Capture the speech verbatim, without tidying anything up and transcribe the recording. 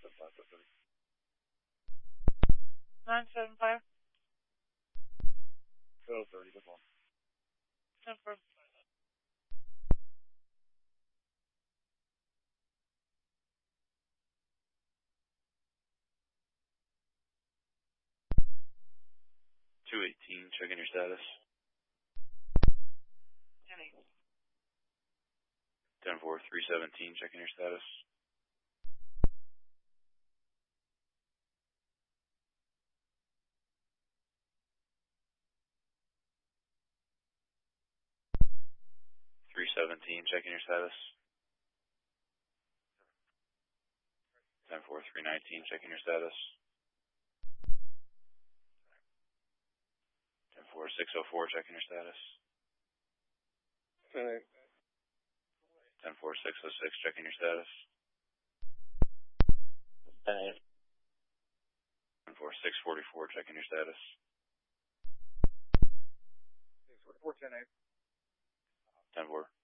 nine seven five. twelve thirty, good one. ten four. two eighteen, checking your status. ten eight. ten four, three seventeen, checking your status. three seventeen, checking your status. ten four, three nineteen, checking your status. ten four, six oh four, checking your status. ten eight. ten four, six oh six, checking your status. ten eight. ten four, six forty-four, checking your status. six forty-four, ten eight. ten four.